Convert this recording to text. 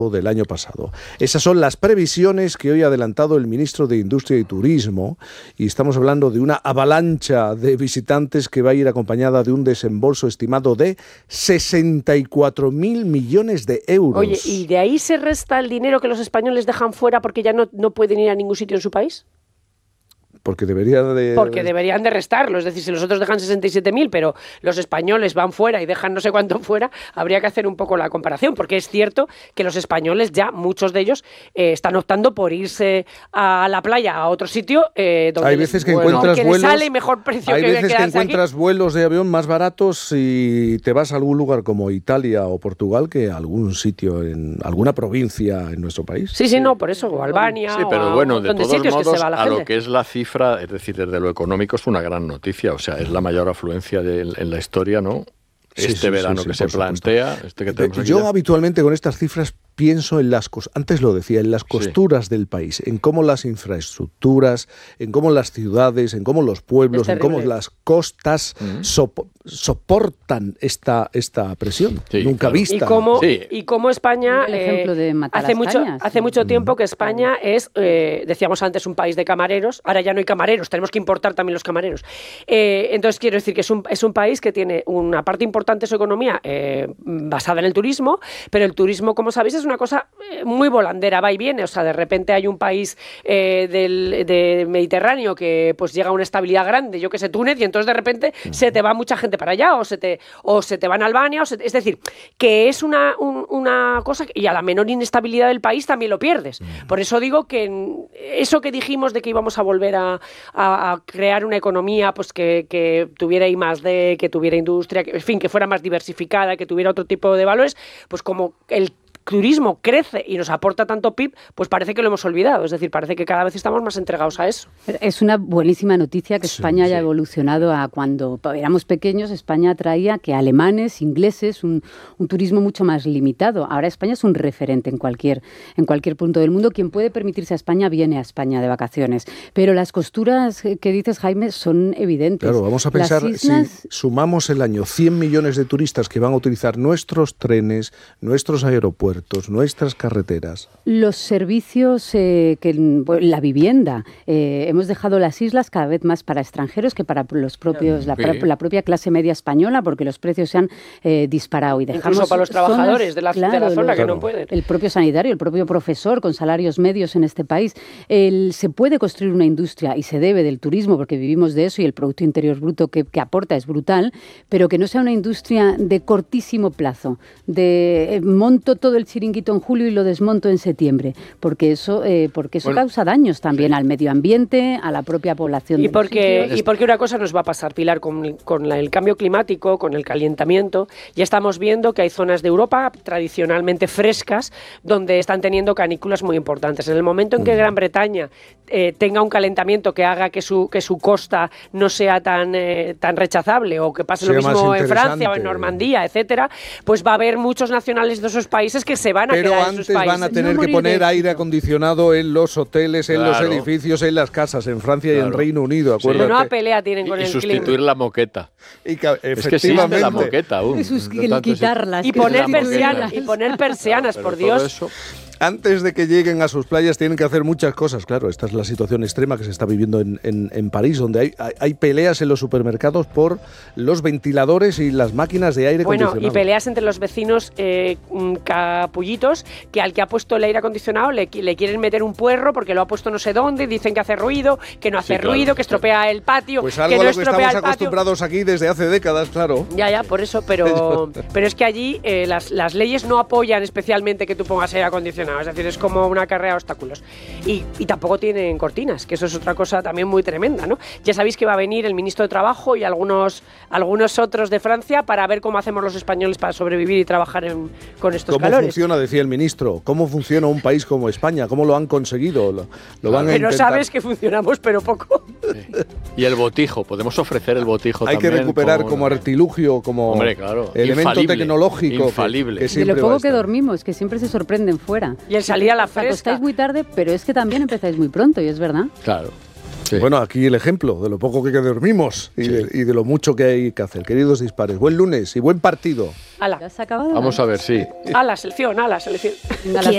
del año pasado. Esas son las previsiones que hoy ha adelantado el ministro de Industria y Turismo, y estamos hablando de una avalancha de visitantes que va a ir acompañada de un desembolso estimado de 64.000 millones de euros. Oye, ¿y de ahí se resta el dinero que los españoles dejan fuera porque ya no pueden ir a ningún sitio en su país? Porque deberían de restarlo. Es decir, si los otros dejan 67.000, pero los españoles van fuera y dejan no sé cuánto fuera, habría que hacer un poco la comparación, porque es cierto que los españoles ya, muchos de ellos, están optando por irse a la playa, a otro sitio, donde hay veces que encuentras que vuelos, les sale mejor precio hay que veces que encuentras aquí. Vuelos de avión más baratos y te vas a algún lugar como Italia o Portugal que a algún sitio, en alguna provincia en nuestro país. Sí, no, por eso, o Albania, sí, pero bueno, de todos modos, a lo que es la cifra, es decir, desde lo económico es una gran noticia, o sea, es la mayor afluencia en la historia, ¿no? Verano que se plantea, que tenemos aquí. Yo habitualmente con estas cifras pienso en antes lo decía, en las costuras del país, en cómo las infraestructuras, en cómo las ciudades, en cómo los pueblos, en cómo las costas soportan esta presión nunca vista. Y cómo España, el ejemplo de hace mucho tiempo que España es, decíamos antes, un país de camareros, ahora ya no hay camareros, tenemos que importar también los camareros. Entonces quiero decir que es un país que tiene una parte importante de su economía basada en el turismo, pero el turismo, como sabéis, es una cosa muy volandera, va y viene. O sea, de repente hay un país del Mediterráneo que pues llega a una estabilidad grande, yo que sé, Túnez, y entonces de repente se te va mucha gente para allá, o se te van a Albania, es decir, que es una cosa, y a la menor inestabilidad del país también lo pierdes. Por eso digo que eso que dijimos de que íbamos a volver a crear una economía pues que tuviera I+D, que tuviera industria, en fin, que fuera más diversificada, que tuviera otro tipo de valores, pues como el turismo crece y nos aporta tanto PIB, pues parece que lo hemos olvidado. Es decir, parece que cada vez estamos más entregados a eso. Es una buenísima noticia que España haya evolucionado a cuando éramos pequeños. España traía que alemanes, ingleses, un turismo mucho más limitado. Ahora España es un referente en cualquier punto del mundo. Quien puede permitirse a España viene a España de vacaciones. Pero las costuras que dices, Jaime, son evidentes. Claro, vamos a pensar, si sumamos el año 100 millones de turistas que van a utilizar nuestros trenes, nuestros aeropuertos, nuestras carreteras. Los servicios, la vivienda. Hemos dejado las islas cada vez más para extranjeros que para los propios, la propia clase media española, porque los precios se han disparado. Y dejamos incluso para los trabajadores de la zona que no pueden. El propio sanitario, el propio profesor, con salarios medios en este país. Se puede construir una industria y se debe del turismo, porque vivimos de eso y el Producto Interior Bruto que aporta es brutal, pero que no sea una industria de cortísimo plazo, monto todo el chiringuito en julio y lo desmonto en septiembre, porque eso causa daños también al medio ambiente, a la propia población. Y porque una cosa nos va a pasar, Pilar, con el cambio climático, con el calentamiento, ya estamos viendo que hay zonas de Europa tradicionalmente frescas donde están teniendo canículas muy importantes. En el momento en que Gran Bretaña tenga un calentamiento que haga que su costa no sea tan rechazable, o que pase lo mismo en Francia o en Normandía, etcétera, pues va a haber muchos nacionales de esos países que se van a quedar en sus países. Pero antes van a tener que poner aire acondicionado en los hoteles, en los edificios, en las casas, en Francia y en Reino Unido, acuérdate. Una pelea tienen con el clima. Y sustituir la moqueta. Es que existe la moqueta aún. Quitarlas. Y poner persianas, por Dios. Antes de que lleguen a sus playas tienen que hacer muchas cosas. Claro, esta es la situación extrema que se está viviendo en París, donde hay peleas en los supermercados por los ventiladores y las máquinas de aire acondicionado. Y peleas entre los vecinos capullitos, que al que ha puesto el aire acondicionado le quieren meter un puerro porque lo ha puesto no sé dónde, dicen que hace ruido, que no hace ruido, que estropea el patio, pues algo que no a lo que estamos estropea el patio. Acostumbrados aquí desde hace décadas, claro. Ya, por eso, pero es que allí las leyes no apoyan especialmente que tú pongas aire acondicionado. Es decir, es como una carrera de obstáculos. Y tampoco tienen cortinas, que eso es otra cosa también muy tremenda, ¿no? Ya sabéis que va a venir el ministro de Trabajo y algunos otros de Francia para ver cómo hacemos los españoles para sobrevivir y trabajar con estos calores. ¿Cómo funciona, decía el ministro? ¿Cómo funciona un país como España? ¿Cómo lo han conseguido? Lo van a intentar. Pero sabes que funcionamos, pero poco. Sí. Y el botijo, podemos ofrecer el botijo Hay también. Hay que recuperar como artilugio, como elemento tecnológico. Infalible. De lo poco que dormimos, que siempre se sorprenden fuera. Y el salir a la fresca. Acostáis muy tarde, pero es que también empezáis muy pronto, y es verdad. Claro. Sí. Bueno, aquí el ejemplo de lo poco que dormimos y de lo mucho que hay que hacer. Queridos dispares, buen lunes y buen partido. ¿Ya has acabado? Vamos a ver, sí. A la selección.